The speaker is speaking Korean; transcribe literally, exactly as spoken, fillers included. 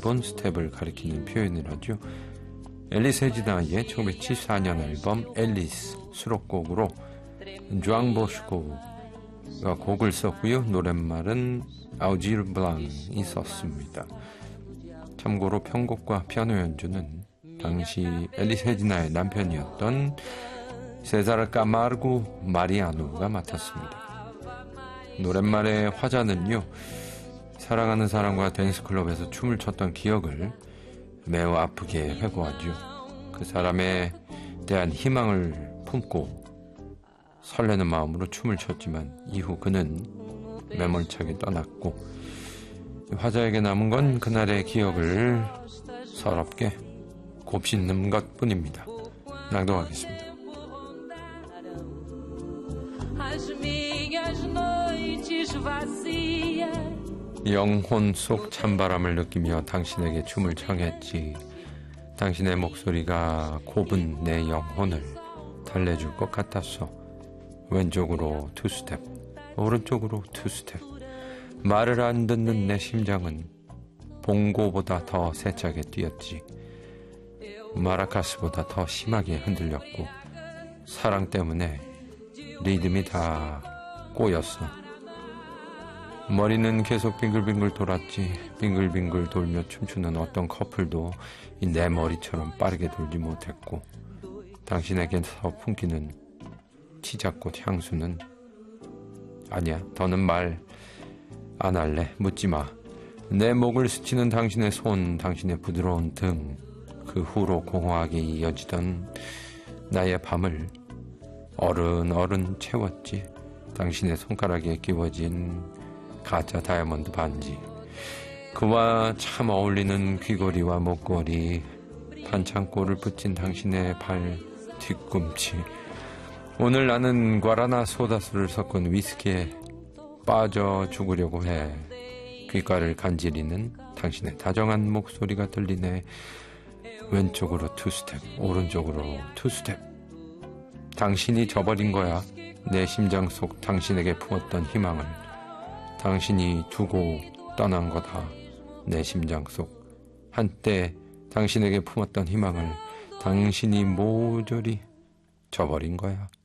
기본 스텝을 가리키는 표현을 하죠. 앨리스 헤지나의 천구백칠십사 년 앨범 앨리스 수록곡으로 주앙 보시코가 곡을 썼고요. 노랫말은 아우지르 블랑이 썼습니다. 참고로 편곡과 피아노 연주는 당시 앨리스 헤지나의 남편이었던 세자르 까마르고 마리아노가 맡았습니다. 노랫말의 화자는요, 사랑하는 사람과 댄스클럽에서 춤을 췄던 기억을 매우 아프게 회고하죠. 그 사람에 대한 희망을 품고 설레는 마음으로 춤을 췄지만 이후 그는 매몰차게 떠났고 화자에게 남은 건 그날의 기억을 서럽게 곱씹는 것뿐입니다. 낭독하겠습니다. 영혼 속 찬바람을 느끼며 당신에게 춤을 청했지. 당신의 목소리가 곱은 내 영혼을 달래줄 것 같았어. 왼쪽으로 투스텝, 오른쪽으로 투스텝. 말을 안 듣는 내 심장은 봉고보다 더 세차게 뛰었지. 마라카스보다 더 심하게 흔들렸고 사랑 때문에 리듬이 다 꼬였어. 머리는 계속 빙글빙글 돌았지. 빙글빙글 돌며 춤추는 어떤 커플도 내 머리처럼 빠르게 돌지 못했고 당신에게서 풍기는 치자꽃 향수는 아니야, 더는 말 안 할래. 묻지 마. 내 목을 스치는 당신의 손, 당신의 부드러운 등, 그 후로 공허하게 이어지던 나의 밤을 어른어른 채웠지. 당신의 손가락에 끼워진 가짜 다이아몬드 반지, 그와 참 어울리는 귀걸이와 목걸이, 반창고를 붙인 당신의 발 뒤꿈치. 오늘 나는 과라나 소다수를 섞은 위스키에 빠져 죽으려고 해. 귓가를 간지리는 당신의 다정한 목소리가 들리네. 왼쪽으로 투스텝, 오른쪽으로 투스텝. 당신이 저버린 거야. 내 심장 속 당신에게 품었던 희망을 당신이 두고 떠난 거다. 내 심장 속 한때 당신에게 품었던 희망을 당신이 모조리 저버린 거야.